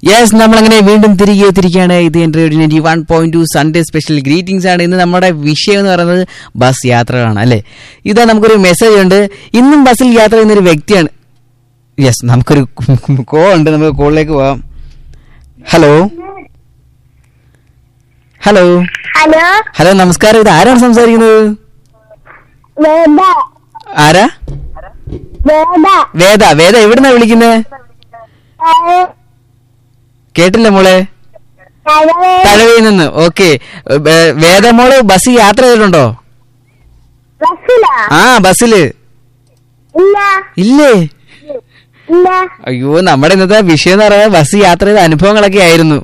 Yes, നമ്മളങ്ങനെ വീണ്ടും തിരികെ എത്തിയിരിക്കുകയാണ്. ഇത് എൻ്റെ 91.2 സൺഡേ സ്പെഷ്യൽ ഗ്രീറ്റിംഗ്സ് ആണ്. ഇന്ന് നമ്മുടെ വിഷയം എന്ന് പറയുന്നത് ബസ് യാത്രകളാണ് അല്ലേ. ഇതാ നമുക്കൊരു മെസ്സേജ് ഉണ്ട്. ഇന്നും ബസ്സിൽ യാത്ര ചെയ്യുന്നൊരു വ്യക്തിയാണ്. യെസ്, നമുക്കൊരു കോൾ ഉണ്ട്, നമുക്ക് കോളിലേക്ക് പോവാം. ഹലോ ഹലോ ഹലോ ഹലോ നമസ്കാരം. ഇത് ആരാണ് സംസാരിക്കുന്നത്? ആരാ? വേദ. വേദ എവിടുന്നാ വിളിക്കുന്നത്? കേട്ടില്ല മോളെ. തഴവയിൽ നിന്ന്. ഓക്കെ. വേദ മോള് ബസ് യാത്ര ചെയ്തിട്ടുണ്ടോ? ആ, ബസ്സില് ഇല്ലേ? അയ്യോ, നമ്മുടെ ഇന്നത്തെ വിഷയം എന്ന് പറയുന്നത് ബസ് യാത്ര ചെയ്ത അനുഭവങ്ങളൊക്കെ ആയിരുന്നു.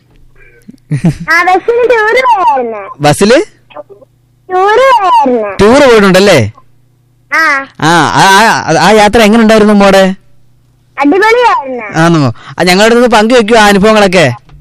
ബസ്സില് ടൂറ് പോയിട്ടുണ്ടല്ലേ? ആ യാത്ര എങ്ങനെ ഉണ്ടായിരുന്നു മോടെ? ആണോ? ഞങ്ങളുടെ അടുത്ത് പങ്കുവെക്കോ ആ അനുഭവങ്ങളൊക്കെ?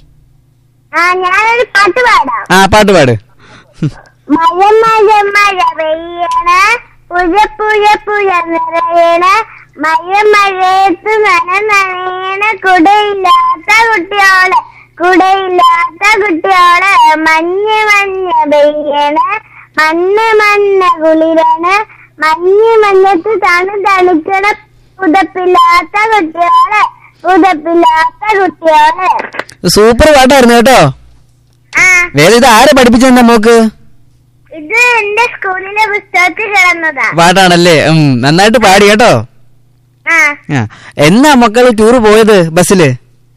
പാട്ട് പാട്. മഴ മഴ മഴ പെയ്യണ, പുഴ പുഴ പുഴ നിറയണ, മഴ മഴയത്ത് നനയണ, കുടയില്ലാത്ത കുട്ടിയോള് കുടയില്ലാത്ത കുട്ടിയോള്, മഞ്ഞ് മഞ്ഞ പെയ്യണ, മണ്ണ് മണ്ണ കുളിരണ, മഞ്ഞ് മഞ്ഞത്ത് തണുക്കണ, പുതപ്പില്ലാത്ത കുട്ടിയോള് പുതപ്പില്ലാത്ത കുട്ടിയോള്. സൂപ്പർ പാട്ടായിരുന്നു കേട്ടോ. വേറെ ഇത് ആരെ പഠിപ്പിച്ചെന്നാ മോക്ക്? ഇത് എന്റെ സ്കൂളിലെ പുസ്തകത്തിൽ കിടന്നതാ പാട്ടാണല്ലേ? നന്നായിട്ട് പാടി കേട്ടോ. എന്നാ മക്കള് ടൂറ് പോയത് ബസ്സില്?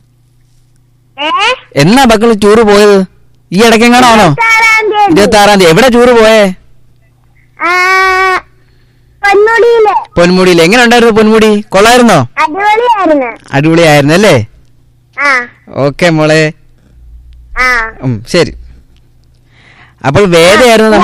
എന്നാ മക്കള് ടൂറ് പോയത്? ഈ ഇടയ്ക്കെങ്ങാണോ? 26-ാം തീയതി. എവിടെ ടൂറ് പോയേ? പൊന്മുടിയില്. എങ്ങനെ ഉണ്ടായിരുന്നു പൊന്മുടി? കൊള്ളായിരുന്നോ? അടിപൊളിയായിരുന്നു അല്ലേ? ഓക്കെ മോളെ, ശരി. അപ്പോൾ വേദയായിരുന്നു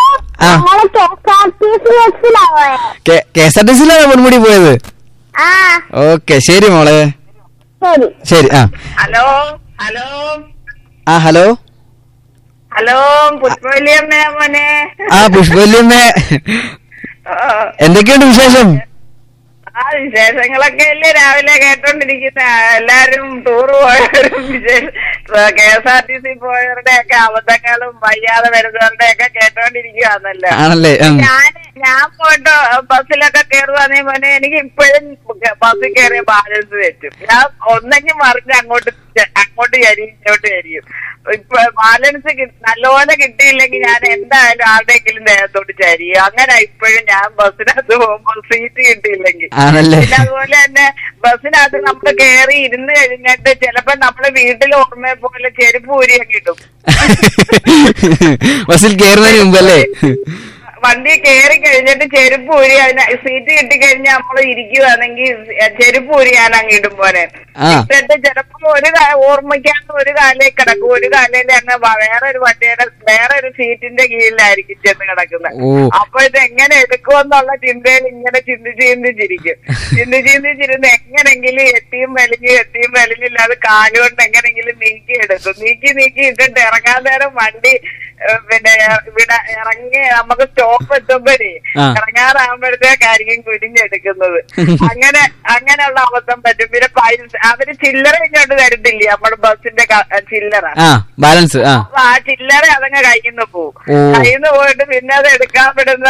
KSRTC-യിലാണോ പൊന്മുടി പോയത്? ഓക്കെ, ശരി മോളെ, ശരി. ഹലോ ഹലോ ഹലോ ഹലോ പുഷ്പവല്ലിയമ്മേ മോനെ. പുഷ്പവല്ലിയമ്മേ, എന്തൊക്കെയുണ്ട് വിശേഷം? വിശേഷങ്ങളൊക്കെ അല്ലേ രാവിലെ കേട്ടോണ്ടിരിക്കുന്ന. എല്ലാരും ടൂറ് പോയവരും KSRTC പോയവരുടെ ഒക്കെ അബദ്ധങ്ങളും വയ്യാതെ വരുന്നവരുടെ ഒക്കെ കേട്ടോണ്ടിരിക്കുവാന്നല്ലോ. ഞാൻ പോയിട്ട് ബസ്സിലൊക്കെ കയറുവാന്നേ മോനെ, എനിക്ക് ഇപ്പോഴും ബസ്സിൽ കയറിയ ബാലൻസ് തെറ്റും. ഞാൻ ഒന്നെങ്കിൽ മറിഞ്ഞ് അങ്ങോട്ട് ചരിയും ഇങ്ങോട്ട് ചരിയും. ഇപ്പൊ ബാലൻസ് നല്ലപോലെ കിട്ടിയില്ലെങ്കിൽ ഞാൻ എന്തായാലും ആരുടെയെങ്കിലും ദേഹത്തോട്ട് ചരിയും. അങ്ങനെ ഇപ്പോഴും ഞാൻ ബസ്സിനകത്ത് പോകുമ്പോൾ സീറ്റ് കിട്ടിയില്ലെങ്കിൽ. പിന്നെ അതുപോലെ തന്നെ ബസ്സിനകത്ത് നമ്മൾ കയറി ഇരുന്ന് കഴിഞ്ഞിട്ട് ചിലപ്പോ നമ്മള് വീട്ടിൽ ഓർമ്മയെ പോലെ ചെരുപ്പ് ഊരിയൊക്കെ ഇടും ബസ്സിൽ കയറുന്നതിന് മുമ്പല്ലേ. വണ്ടി കയറി കഴിഞ്ഞിട്ട് ചെരുപ്പ് ഊരി അതിന് സീറ്റ് കിട്ടിക്കഴിഞ്ഞാൽ നമ്മൾ ഇരിക്കുവാണെങ്കിൽ ചെരുപ്പ് ഊരിയാൻ അങ്ങ് ഇടും പോലെ ഇട്ടിട്ട് ചിലപ്പോ ഓർമ്മിക്കാത്ത ഒരു കാലേ കിടക്കും, ഒരു കാലയിൽ അങ്ങ് വേറൊരു വണ്ടിയുടെ വേറൊരു സീറ്റിന്റെ കീഴിലായിരിക്കും ചെന്ന് കിടക്കുന്നത്. അപ്പൊ ഇത് എങ്ങനെ എടുക്കുമെന്നുള്ള ചിന്തയിൽ ഇങ്ങനെ ചിന്തിച്ചിരുന്ന് എങ്ങനെങ്കിലും എത്തിയും വലിഞ്ഞില്ലാതെ കാലുകൊണ്ട് എങ്ങനെങ്കിലും നീക്കി ഇട്ടിട്ട് ഇറങ്ങാൻ നേരം വണ്ടി പിന്നെ ഇവിടെ ഇറങ്ങി നമുക്ക് സ്റ്റോപ്പ് എത്തുമ്പോഴേ ഇറങ്ങാറാകുമ്പോഴത്തേക്കായിരിക്കും കുനിഞ്ഞെടുക്കുന്നത്. അങ്ങനെയുള്ള അബദ്ധം പറ്റും. പിന്നെ പൈസ അവര് ചില്ലറ ഇങ്ങോട്ട് തരത്തില്ലേ, നമ്മുടെ ബസ്സിന്റെ ചില്ലറ ബാലൻസ്. അപ്പൊ ആ ചില്ലറ അതങ്ങ് കയ്യിന്ന് പോവും. കയ്യിന്ന് പോയിട്ട് പിന്നെ അത് എടുക്കാൻ പെടുന്ന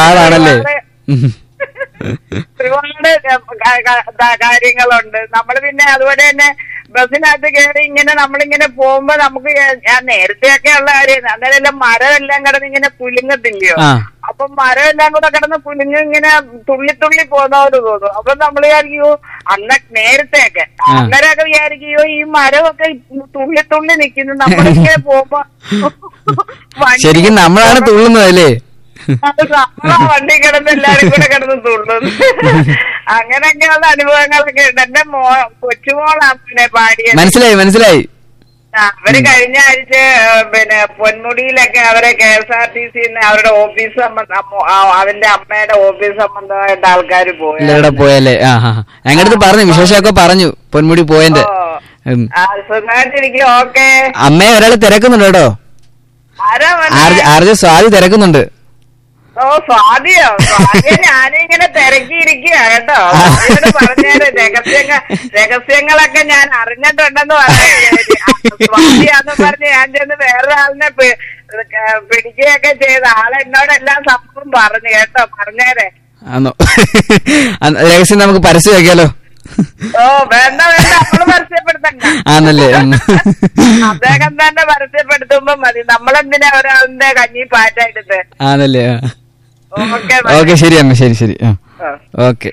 ഒരുപാട് കാര്യങ്ങളുണ്ട്. നമ്മള് പിന്നെ അതുപോലെ തന്നെ ബസ്സിനകത്ത് കയറി ഇങ്ങനെ നമ്മളിങ്ങനെ പോകുമ്പോ നമുക്ക് ഞാൻ നേരത്തെയൊക്കെ ഉള്ള കാര്യം അന്നേരം മരമെല്ലാം കിടന്ന് ഇങ്ങനെ പുലുങ്ങത്തില്ലയോ, അപ്പൊ മരമെല്ലാം കൂടെ കിടന്ന് പുലുങ്ങി ഇങ്ങനെ തുള്ളി പോകുന്നവര് തോന്നും. അപ്പൊ നമ്മൾ വിചാരിക്കോ നേരത്തെയൊക്കെ അന്നേരമൊക്കെ വിചാരിക്കോ ഈ മരമൊക്കെ തുള്ളി നിക്കുന്നു. നമ്മളിങ്ങനെ പോകുമ്പോ ശരിക്കും നമ്മളാണ് തുള്ളുന്നതല്ലേ? വണ്ടി കിടന്ന് എല്ലാരും കൂടെ കിടന്ന് തുള്ളുന്നു. അങ്ങനെയൊക്കെയുള്ള അനുഭവങ്ങളൊക്കെ ഉണ്ട്. എന്റെ കൊച്ചുമോളാണ് പിന്നെ പാടിയത്. മനസ്സിലായി. അവര് കഴിഞ്ഞ ആഴ്ച പിന്നെ പൊന്മുടിയിലൊക്കെ അവരെ KSRTC അവരുടെ ഓഫീസ് അവന്റെ അമ്മയുടെ ഓഫീസ് സംബന്ധമായിട്ട് ആൾക്കാർ പോയല്ലേ? ഞങ്ങളുടെ പറഞ്ഞു വിശേഷമൊക്കെ പറഞ്ഞു പൊന്മുടി പോയതിന്റെ. സുഖമായിട്ടിരിക്കും. ഓക്കെ. അമ്മയെ ഒരാള് തിരക്കുന്നുണ്ട് കേട്ടോ. സ്വാതി തിരക്കുന്നുണ്ട്. ഓ സ്വാതിയോ ഞാനിങ്ങനെ തിരക്കിയിരിക്കുക കേട്ടോ. പറഞ്ഞേരെ രഹസ്യങ്ങളൊക്കെ ഞാൻ അറിഞ്ഞിട്ടുണ്ടെന്ന് പറഞ്ഞു. സ്വാതിയാന്ന് പറഞ്ഞ് ഞാൻ ചെന്ന് വേറൊരാളിനെ പിടിക്കുകയൊക്കെ ചെയ്ത ആളെന്നോടെല്ലാം സംഭവം പറഞ്ഞു കേട്ടോ. പറഞ്ഞേരെ. ആണോ? രഹസ്യം നമുക്ക് പരസ്യമാക്കിയാലോ? ഓ വേണ്ട നമ്മള് പരസ്യപ്പെടുത്തണ്ട. ആണല്ലേ? അദ്ദേഹം തന്നെ പരസ്യപ്പെടുത്തുമ്പോ മതി. നമ്മളെന്തിനാ ഒരാളിന്റെ കഞ്ഞി പാറ്റായിട്ടത്? ആണല്ലേ? ഓക്കെ ശരി അമ്മ, ശരി ശരി. ഓക്കെ.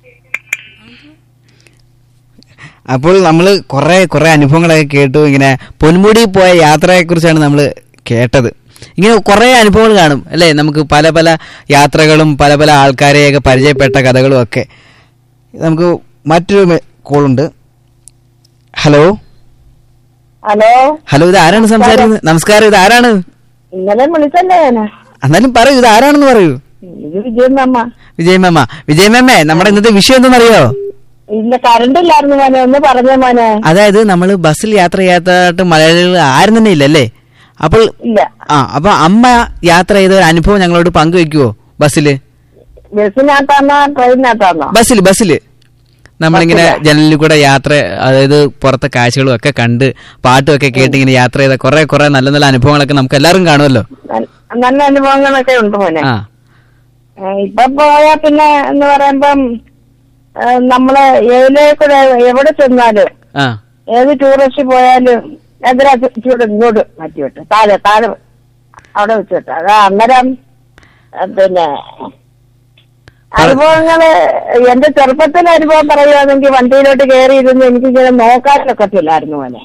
അപ്പോൾ നമ്മള് കുറെ അനുഭവങ്ങളൊക്കെ കേട്ടു. ഇങ്ങനെ പൊന്മുടി പോയ യാത്രയെ കുറിച്ചാണ് നമ്മൾ കേട്ടത്. ഇങ്ങനെ കുറെ അനുഭവങ്ങൾ കാണും അല്ലേ? നമുക്ക് പല പല യാത്രകളും പല പല ആൾക്കാരെയൊക്കെ പരിചയപ്പെട്ട കഥകളും ഒക്കെ. നമുക്ക് മറ്റൊരു കോളുണ്ട്. ഹലോ ഹലോ ഹലോ, ഇത് ആരാണ് സംസാരിക്കുന്നത്? നമസ്കാരം, ഇത് ആരാണ്? ഇന്നലെ വിളിച്ചല്ലേ? എന്നാലും പറയൂ, ഇത് ആരാണെന്ന് പറയൂ. വിജയമ്മ. വിജയമ്മേ, നമ്മുടെ ഇന്നത്തെ വിഷയം എന്തെന്നറിയോ? ഇല്ല, കറണ്ട് ഇല്ലായിരുന്നു മോനെ, ഒന്ന് പറഞ്ഞേ മോനെ. അതായത് നമ്മള് ബസ്സിൽ യാത്ര ചെയ്യാത്തായിട്ട് മലയാളികൾ ആരും തന്നെ ഇല്ലല്ലേ? അപ്പോൾ ഇല്ല. അപ്പൊ അമ്മ യാത്ര ചെയ്ത ഒരു അനുഭവം ഞങ്ങളോട് പങ്കുവെക്കുവോ? ബസ്സില്? ബസ്സിനകത്താണോ ട്രെയിനിനകത്താണോ? ബസ്സില് നമ്മളിങ്ങനെ ജനലിൽ കൂടെ യാത്ര, അതായത് പുറത്തെ കാഴ്ചകളും ഒക്കെ കണ്ട് പാട്ടും ഒക്കെ കേട്ട് ഇങ്ങനെ യാത്ര ചെയ്ത കുറെ നല്ല നല്ല അനുഭവങ്ങളൊക്കെ നമുക്ക് എല്ലാവരും കാണുമല്ലോ. നല്ല അനുഭവങ്ങളൊക്കെ ഉണ്ട് മോനെ. ഇപ്പൊ പോയാ പിന്നെ എന്ന് പറയുമ്പം നമ്മള് ഏതിലേക്കൂടെ എവിടെ ചെന്നാലും ഏത് ടൂറിസ്റ്റ് പോയാലും എതിരാച്ചൂടെ ഇങ്ങോട്ട് മാറ്റിവിട്ട് താഴെ അവിടെ വെച്ചിട്ട് അത് അന്നേരം പിന്നെ അനുഭവങ്ങള് എന്റെ ചെറുപ്പത്തിലെ അനുഭവം പറയുകയാണെങ്കിൽ വണ്ടിയിലോട്ട് കയറിയിരുന്ന് എനിക്കിങ്ങനെ നോക്കാനൊക്കത്തില്ലായിരുന്നു മോനെ.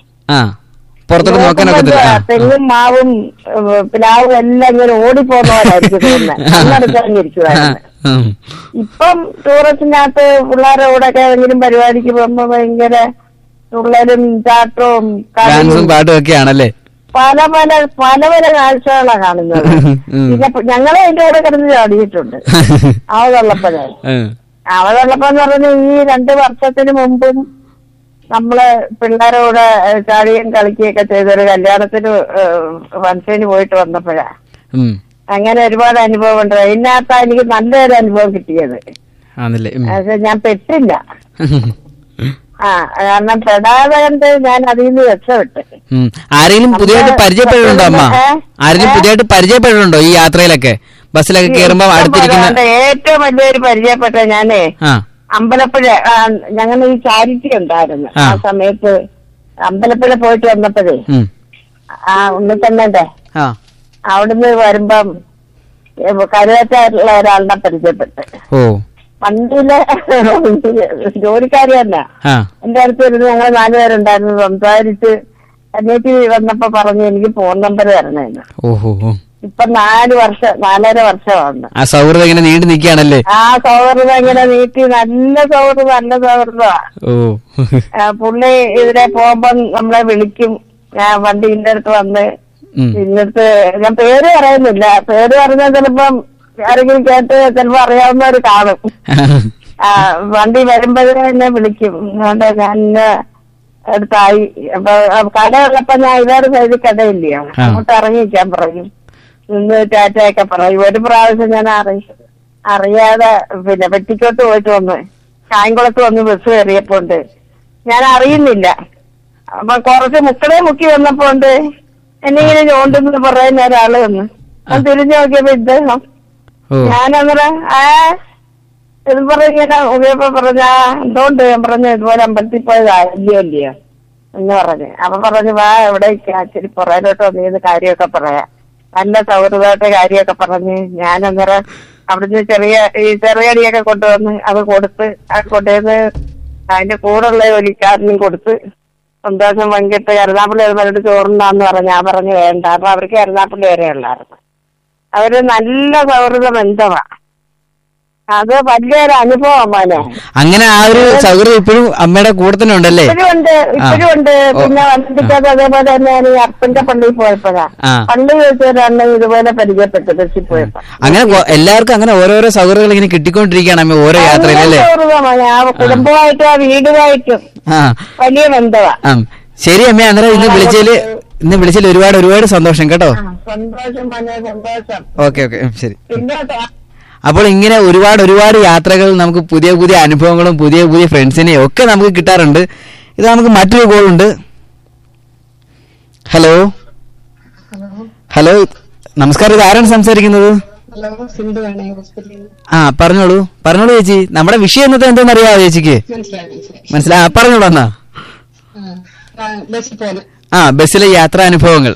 തെങ്ങും മാവും പ്ലാവും എല്ലാം ഇങ്ങനെ ഓടിപ്പോകുന്നവരായിരിക്കും തോന്നുന്നത്. കണ്ണടച്ചറിഞ്ഞിരിക്കുവായിരുന്നു. ഇപ്പം ടൂറിസ്റ്റിനകത്ത് പിള്ളേരുടെ കൂടെ ഒക്കെ ഏതെങ്കിലും പരിപാടിക്ക് പോകുമ്പോ ഭയങ്കര തുള്ളലും ചാട്ടവും പാട്ടും ഒക്കെയാണല്ലേ? പല കാഴ്ചകളാണ് കാണുന്നത്. പിന്നെ ഞങ്ങളെ അതിന്റെ കൂടെ കിടന്ന് ചാടിയിട്ടുണ്ട്. അവതള്ളപ്പനെ എന്ന് പറഞ്ഞ ഈ 2 വർഷത്തിന് മുമ്പും നമ്മള് പിള്ളേരോട് ചാടിയും കളിക്കുകയൊക്കെ ചെയ്തൊരു കല്യാണത്തിന് ഫംഗ്ഷന് പോയിട്ട് വന്നപ്പോഴാ അങ്ങനെ ഒരുപാട് അനുഭവം ഉണ്ട്. അതിനകത്താ എനിക്ക് നല്ലൊരു അനുഭവം കിട്ടിയത്. പക്ഷെ ഞാൻ പെട്ടില്ല. കാരണം പെടാതെ കണ്ട് ഞാൻ അതിൽ നിന്ന് രക്ഷപ്പെട്ട്. ആരെങ്കിലും പുതിയതായിട്ട് പരിചയപ്പെട്ടിട്ടുണ്ടോ അമ്മ? ആരെങ്കിലും പുതിയതായിട്ട് പരിചയപ്പെട്ടിട്ടുണ്ടോ ഈ യാത്രയിലൊക്കെ? ബസ്സിലൊക്കെ കയറുമ്പോ അടുത്തിരിക്കുന്ന ഏറ്റവും വലിയൊരു പരിചയപ്പെട്ട ഞാനേ അമ്പലപ്പുഴ, ഞങ്ങൾ ഈ ചാരിറ്റി ഉണ്ടായിരുന്നു ആ സമയത്ത്. അമ്പലപ്പുഴ പോയിട്ട് വന്നപ്പോഴേ ഉണ്ണിത്തണ്ണന്റെ അവിടുന്ന് വരുമ്പം കരുവാറ്റായിട്ടുള്ള ഒരാളിനെ പരിചയപ്പെട്ട്. വണ്ടിയിലെ ജോലിക്കാരി തന്നെ എന്റെ അടുത്ത് ഇരുന്ന് ഞങ്ങൾ 4 പേരുണ്ടായിരുന്നു. സംസാരിച്ച് അന്വേഷി വന്നപ്പോ പറഞ്ഞു എനിക്ക് ഫോൺ നമ്പർ തരണമെന്ന്. ഇപ്പൊ 4.5 വർഷമാണ് ആ സൗഹൃദം ഇങ്ങനെ നീണ്ടു നിൽക്കുകയാണല്ലേ? ആ സൗഹൃദം ഇങ്ങനെ നീട്ടി നല്ല സൗഹൃദമാ. പുള്ളി ഇതിലെ പോകുമ്പോ നമ്മളെ വിളിക്കും. ഞാൻ വണ്ടിന്റെ അടുത്ത് വന്ന് ഇന്നത്തെ ഞാൻ പേര് പറയുന്നില്ല. പേര് പറഞ്ഞാൽ ചിലപ്പം ആരെങ്കിലും കേട്ട് ചിലപ്പോ അറിയാവുന്നവര് കാണും. വണ്ടി വരുമ്പോഴേ എന്നെ വിളിക്കും. അതുകൊണ്ട് ഞാൻ അടുത്തായി. അപ്പൊ കടയുള്ളപ്പോ ഞാൻ ഇതേറെ സൈഡിൽ കടയില്ലയോ, അങ്ങോട്ട് ഇറങ്ങിക്കാൻ പറയും. നിന്ന് ടാറ്റയൊക്കെ പറയും. ഒരു പ്രാവശ്യം ഞാൻ അറിയാതെ പിന്നെ വെട്ടിക്കോട്ട് പോയിട്ട് വന്ന് കായംകുളത്ത് വന്ന് ബസ് കയറിയപ്പോണ്ട് ഞാൻ അറിയുന്നില്ല. അപ്പൊ കുറച്ച് മുക്കി വന്നപ്പോണ്ട് എന്നെ ഇങ്ങനെ ചോണ്ടെന്ന് പറയുന്ന ഒരാള് വന്ന് ഞാൻ തിരിഞ്ഞു നോക്കിയപ്പോ ഇദ്ദേഹം. ഞാനന്നേരം ഇത് പറഞ്ഞിങ്ങനെ ഉപയോഗ പറഞ്ഞ എന്തോണ്ട് ഞാൻ പറഞ്ഞു ഇതുപോലെ അമ്പലത്തിൽ പോയതാല്ലയോ എന്ന് പറഞ്ഞു. അപ്പൊ പറഞ്ഞു വാ എവിടെ ഇച്ചിരി പുറയിലോട്ട് വന്നിരുന്ന് കാര്യമൊക്കെ പറയാം. നല്ല സൗഹൃദമായിട്ട് കാര്യമൊക്കെ പറഞ്ഞ് ഞാനന്നേരം അവിടുന്ന് ചെറിയടിയൊക്കെ കൊണ്ടുവന്ന് അത് കൊടുത്ത് കൊണ്ടുവന്ന് അതിന്റെ കൂടെയുള്ള ജോലിക്കാരനും കൊടുത്ത് സന്തോഷം പങ്കിട്ട് എറണാകുളം വരുന്നവരോട് ചോറുണ്ടാന്ന് പറഞ്ഞു. ഞാൻ പറഞ്ഞു വേണ്ട. അപ്പൊ അവർക്ക് എറണാകുളം വരെ ഉള്ളായിരുന്നു. അവര് നല്ല സൗഹൃദ ബന്ധമാ. അത് വലിയൊരു അനുഭവമാണ്. അങ്ങനെ ആ ഒരു സൗഹൃദം ഇപ്പോഴും അമ്മയുടെ കൂടെ തന്നെ ഉണ്ടല്ലേ? ഇപ്പോഴും ഉണ്ട്. പിന്നെ വന്നിട്ടത് അതേപോലെ തന്നെ ഞാൻ ഈ അപ്പന്റെ പള്ളിയിൽ പോയപ്പോഴാ പള്ളി വെച്ചവരാണ് ഇതുപോലെ പരിചയപ്പെട്ടത് ബസ്സിൽ പോയപ്പോ. അങ്ങനെ എല്ലാവർക്കും അങ്ങനെ ഓരോരോ സൗഹൃദങ്ങൾ ഇങ്ങനെ കിട്ടിക്കൊണ്ടിരിക്കുകയാണ് അമ്മ ഓരോ യാത്രയിലല്ലേ? സൗഹൃദമാണ്. ആ കുടുംബമായിട്ടും ആ വീടുമായിട്ടും വലിയ ബന്ധമാ. ശരി അമ്മ, അന്നേരം ഇന്ന് വിളിച്ചതില് ഇന്ന് വിളിച്ചതിൽ ഒരുപാട് ഒരുപാട് സന്തോഷം കേട്ടോ. സന്തോഷം, സന്തോഷം. ഓക്കെ ഓക്കെ, ശരി. പിന്നെ അപ്പോൾ ഇങ്ങനെ ഒരുപാട് ഒരുപാട് യാത്രകൾ, നമുക്ക് പുതിയ പുതിയ അനുഭവങ്ങളും പുതിയ പുതിയ ഫ്രണ്ട്സിനെയും ഒക്കെ നമുക്ക് കിട്ടാറുണ്ട്. ഇത് നമുക്ക് മറ്റൊരു കോൾ ഉണ്ട്. ഹലോ ഹലോ, നമസ്കാരം. ഇത് ആരാണ് സംസാരിക്കുന്നത്? പറഞ്ഞോളൂ പറഞ്ഞോളൂ ചേച്ചി. നമ്മുടെ വിഷയം എന്നത്തെ എന്താണെന്ന് അറിയാവോ ചേച്ചിക്ക്? മനസ്സിലായി, പറഞ്ഞോളൂ എന്നാ. ബസ്സിലെ യാത്രാനുഭവങ്ങൾ.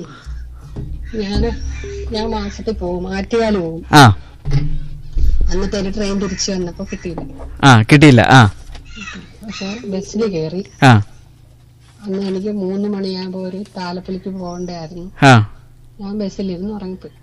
ഞാൻ മാസത്തിൽ പോകും, ആറ്റുകാല് പോകും. അന്നത്തെ ട്രെയിൻ തിരിച്ചു വന്നപ്പോ കിട്ടിയില്ല. പക്ഷെ ബസ്സിൽ കയറി. അന്ന് എനിക്ക് 3 മണിയാകുമ്പോ ഒരു താലപ്പൊലിക്ക് പോകണ്ടായിരുന്നു. ഞാൻ ബസ്സിലിരുന്ന് ഉറങ്ങിപ്പോയി.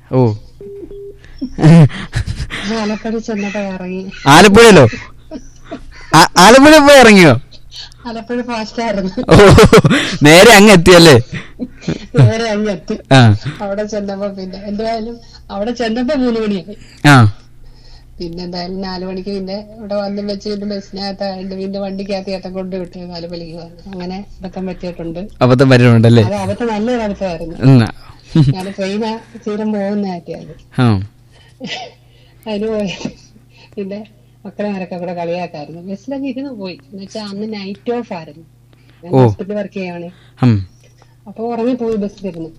ആലപ്പുഴ ചെന്നപ്പോ ഇറങ്ങി. ആലപ്പുഴയിലോ? ആലപ്പുഴ പോയി ഇറങ്ങിയോ? ആലപ്പുഴ ഫാസ്റ്റ് ആയിരുന്നു. നേരെ അങ്ങ് എത്തിയല്ലേ? നേരെ അങ്ങ് എത്തി. അവിടെ ചെന്നപ്പോ പിന്നെ എന്തായാലും അവിടെ ചെന്നപ്പോ 3 മണിയായി. പിന്നെ എന്തായാലും 4 മണിക്ക് പിന്നെ ഇവിടെ വന്നു വെച്ച് പിന്നെ ബസ്സിനകത്ത് പിന്നെ വണ്ടിക്കകത്ത് ഏട്ടം കൊണ്ട് വിട്ട് താലപ്പൊലിക്ക് വന്നു. അങ്ങനെ അബദ്ധം പറ്റിയിട്ടുണ്ട്. അബദ്ധം പറ്റിയിട്ടുണ്ടല്ലേ? അത് അബദ്ധം നല്ലൊരു അബദ്ധമായിരുന്നു. ഞാൻ ട്രെയിന് തീരം പോകുന്നതാറ്റിയത്. അതിന് പോയി പിന്നെ മക്കളെമാരൊക്കെ കൂടെ കളിയാക്കായിരുന്നു. ബസ്സിലങ്ങ് ഇരുന്ന് പോയി. എന്ന് വെച്ചാൽ അന്ന് നൈറ്റ് ഓഫ് ആയിരുന്നു. ഞാൻ ഹോസ്പിറ്റലിൽ വർക്ക് ചെയ്യാണ്. അപ്പൊ ഉറങ്ങിപ്പോയി ബസ്സിലിരുന്ന്.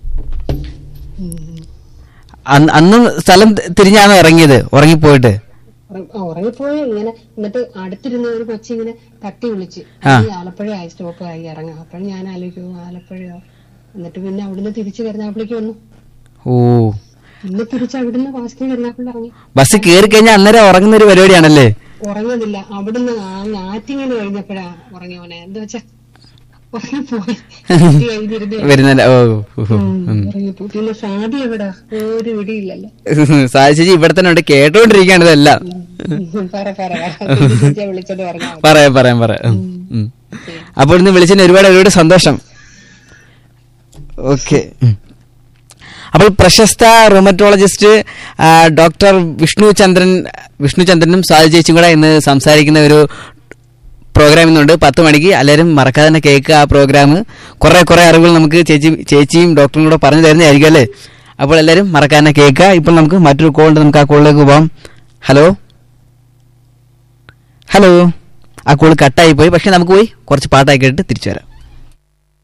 അന്ന് സ്ഥലം തിരിഞ്ഞാണോ ഇറങ്ങിയത്? ഉറങ്ങിപ്പോയിട്ട് ഉറങ്ങിപ്പോയി ഇങ്ങനെ. എന്നിട്ട് അടുത്തിരുന്ന ഒരു കൊച്ചിങ്ങനെ തട്ടി വിളിച്ച് ആലപ്പുഴ ആയി സ്റ്റോപ്പ് ആയി ഇറങ്ങാം. അപ്പോഴും ഞാൻ ആലോചിക്കും ആലപ്പുഴയോ. എന്നിട്ട് പിന്നെ അവിടുന്ന് തിരിച്ച് കരുനാഗപ്പള്ളിക്ക് വന്നു. പിന്നെ തിരിച്ച് അവിടുന്ന് ഫാസ്റ്റ് കരുനാഗപ്പള്ളി ഇറങ്ങി. ബസ് കയറി കഴിഞ്ഞാൽ അന്നേരം ഉറങ്ങുന്ന ഒരു പരിപാടിയാണല്ലേ? ഉറങ്ങുന്നില്ല. അവിടുന്ന് ആറ്റിങ്ങനെ കഴിഞ്ഞപ്പോഴാ ഉറങ്ങിയോനെ. എന്താ വെച്ചാ പിന്നെ സാധി എവിടാ ഒരു പിടിയില്ലല്ലോ. സാധിച്ചേച്ചി ഇവിടെ തന്നെ ഉണ്ട്, കേട്ടോണ്ടിരിക്കുകയാണ് ഇതെല്ലാം. വിളിച്ചോണ്ട് പറയാം. അപ്പോൾ ഇന്ന് വിളിച്ചതിന് ഒരുപാട് ഒരുപാട് സന്തോഷം. ഓക്കെ. അപ്പോൾ പ്രശസ്ത റൊമറ്റോളജിസ്റ്റ് ഡോക്ടർ വിഷ്ണുചന്ദ്രനും സാധി ചേച്ചിയും കൂടെ ഇന്ന് സംസാരിക്കുന്ന ഒരു പ്രോഗ്രാം ഇന്നുണ്ട് 10 മണിക്ക്. എല്ലാവരും മറക്കാതെ തന്നെ കേൾക്കുക ആ പ്രോഗ്രാം. കുറെ അറിവുകൾ നമുക്ക് ചേച്ചിയും ഡോക്ടറും കൂടെ പറഞ്ഞു തരുന്നതായിരിക്കും അല്ലേ? അപ്പോൾ എല്ലാവരും മറക്കാതെ തന്നെ കേൾക്കുക. ഇപ്പോൾ നമുക്ക് മറ്റൊരു കോൾ ഉണ്ട്, നമുക്ക് ആ കോളിലേക്ക് പോവാം. ഹലോ, ആ കോൾ കട്ടായി പോയി. പക്ഷെ നമുക്ക് പോയി കുറച്ച് പാട്ടായി കേട്ടിട്ട് തിരിച്ചു വരാം.